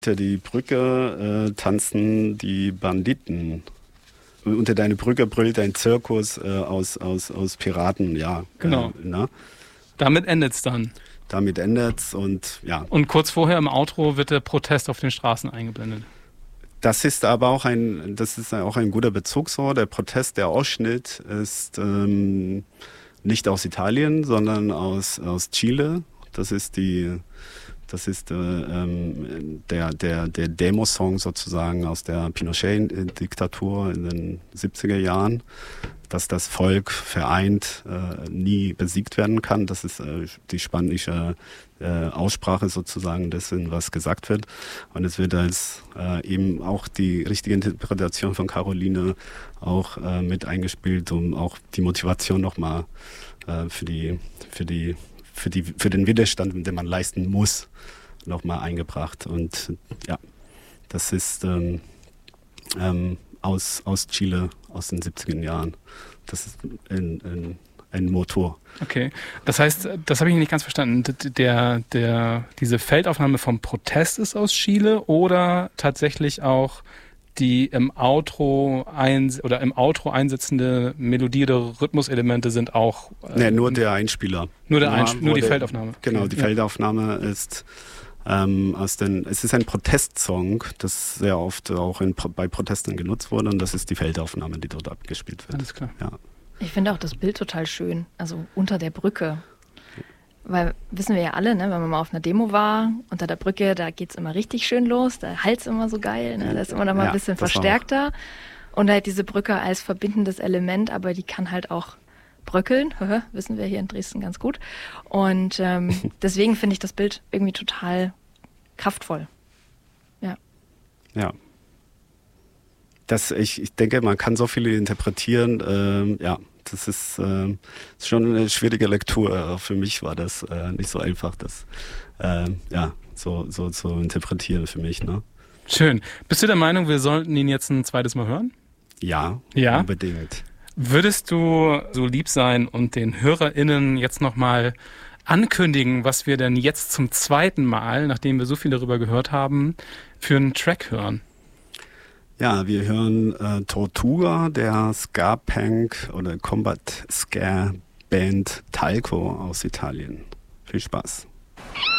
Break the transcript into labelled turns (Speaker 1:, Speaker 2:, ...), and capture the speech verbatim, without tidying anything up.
Speaker 1: Unter die Brücke äh, tanzen die Banditen. Unter deine Brücke brüllt ein Zirkus äh, aus, aus, aus Piraten, ja.
Speaker 2: Genau.
Speaker 1: Äh, ne?
Speaker 2: Damit endet's dann.
Speaker 1: Damit endet's und ja.
Speaker 2: Und kurz vorher im Outro wird der Protest auf den Straßen eingeblendet.
Speaker 1: Das ist aber auch ein, das ist auch ein guter Bezugsort. Der Protest, der Ausschnitt ist ähm, nicht aus Italien, sondern aus, aus Chile. Das ist die Das ist äh, ähm, der, der, der Demo-Song sozusagen aus der Pinochet-Diktatur in den siebziger Jahren, dass das Volk vereint äh, nie besiegt werden kann. Das ist äh, die spanische äh, Aussprache sozusagen dessen, was gesagt wird. Und es wird als äh, eben auch die richtige Interpretation von Caroline auch äh, mit eingespielt, um auch die Motivation nochmal äh, für die, für die Für, die, für den Widerstand, den man leisten muss, nochmal eingebracht. Und ja, das ist ähm, ähm, aus, aus Chile, aus den siebziger Jahren. Das ist ein, ein, ein Motor.
Speaker 2: Okay, das heißt, das habe ich nicht ganz verstanden. Der, der, diese Feldaufnahme vom Protest ist aus Chile oder tatsächlich auch die im Outro ein, oder im Outro einsetzende Melodie oder Rhythmuselemente sind auch...
Speaker 1: Äh, nee, nur der Einspieler.
Speaker 2: Nur, der Einspieler, nur die der, Feldaufnahme.
Speaker 1: Genau, die ja. Feldaufnahme ist ähm, aus den... Es ist ein Protestsong, das sehr oft auch in, bei Protesten genutzt wurde und das ist die Feldaufnahme, die dort abgespielt wird.
Speaker 2: Alles klar.
Speaker 1: Ja.
Speaker 3: Ich finde auch das Bild total schön, also unter der Brücke. Weil, wissen wir ja alle, ne, wenn man mal auf einer Demo war, unter der Brücke, da geht's immer richtig schön los, da hallt's immer so geil, ne, da ist immer noch mal ja, ein bisschen verstärkter. Auch. Und halt diese Brücke als verbindendes Element, aber die kann halt auch bröckeln, wissen wir hier in Dresden ganz gut. Und ähm, deswegen finde ich das Bild irgendwie total kraftvoll. Ja.
Speaker 1: Ja. Das, ich, ich denke, man kann so viele interpretieren, ähm, ja. Das ist, äh, ist schon eine schwierige Lektur. Für mich war das äh, nicht so einfach, das äh, ja, so, so zu interpretieren für mich. Ne?
Speaker 2: Schön. Bist du der Meinung, wir sollten ihn jetzt ein zweites Mal hören?
Speaker 1: Ja,
Speaker 2: ja?
Speaker 1: unbedingt.
Speaker 2: Würdest du so lieb sein und den HörerInnen jetzt nochmal ankündigen, was wir denn jetzt zum zweiten Mal, nachdem wir so viel darüber gehört haben, für einen Track hören?
Speaker 1: Ja, wir hören äh, Tortura, der Ska-Punk oder Combat-Ska-Band Talco aus Italien. Viel Spaß.